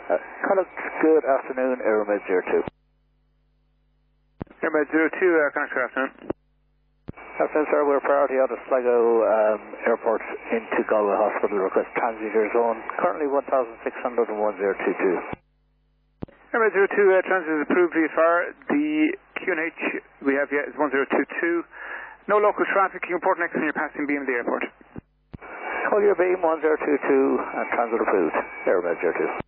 Connacht, good afternoon, Aeromed 02. Aeromed 02, Connacht, good afternoon. Afternoon, sir. We're priority out of Sligo Airport into Galway Hospital. Request transiter zone. Currently 1,600 and 1022. Aeromed 02, transit is approved VFR. The QNH we have yet is 1022. No local traffic. You can report next on your passing beam at the airport. Collier beam 1022 and transit approved. Aeromed 02.